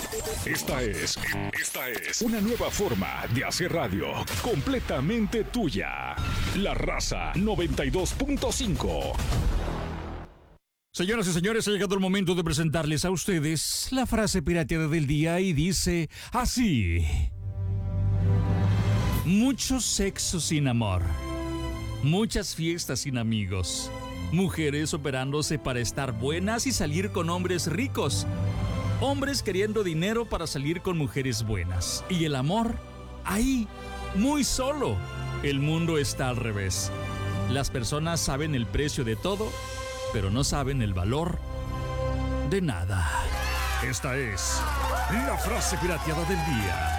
Esta es una nueva forma de hacer radio, completamente tuya. La Raza 92.5. Señoras y señores, ha llegado el momento de presentarles a ustedes la frase pirateada del día y dice así: mucho sexo sin amor, muchas fiestas sin amigos, mujeres operándose para estar buenas y salir con hombres ricos, hombres queriendo dinero para salir con mujeres buenas, y el amor ahí, muy solo. El mundo está al revés. Las personas saben el precio de todo, pero no saben el valor de nada. Esta es la frase pirateada del día.